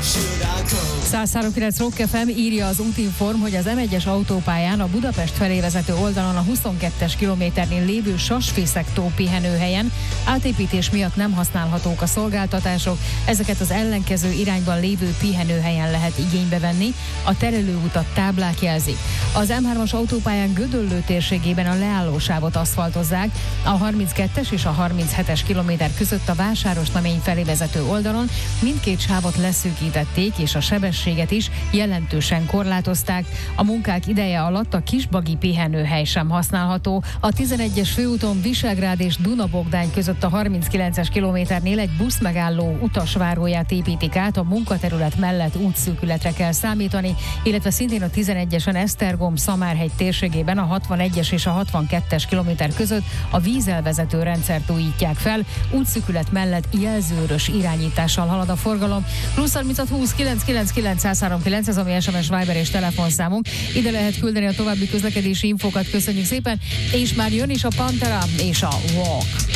103.9 Rock FM írja az Útinform, hogy az M1-es autópályán a Budapest felé vezető oldalon a 22-es kilométernél lévő Sasfészek-tó pihenőhelyen átépítés miatt nem használhatók a szolgáltatások, ezeket az ellenkező irányban lévő pihenőhelyen lehet igénybe venni, a terelőutat táblák jelzik. Az M3-as autópályán Gödöllő térségében a leállósávot aszfaltozzák, a 32-es és a 37-es kilométer között a Vásárosnamény felé vezető oldalon mindkét sávot leszűkítették, és a sebességet is jelentősen korlátozták. A munkák ideje alatt a Kisbagi pihenőhely sem használható. A 11-es főúton Visegrád és Duna-Bogdány között a 39-es kilométernél egy buszmegálló utasváróját építik át, a munkaterület mellett útszűkületre kell számítani, illetve szintén a 11-esen Esztergom-Szamárhegy térségében a 61-es és a 62-es kilométer között a vízelvezető rendszert újítják fel, útszűkület mellett jelzőrös irányítással halad a forgalom. Plusz 36 20 999 103.9, ez a mi SMS, Viber és telefonszámunk. Ide lehet küldeni a további közlekedési infokat, köszönjük szépen, és már jön is a Pantera és a Walk.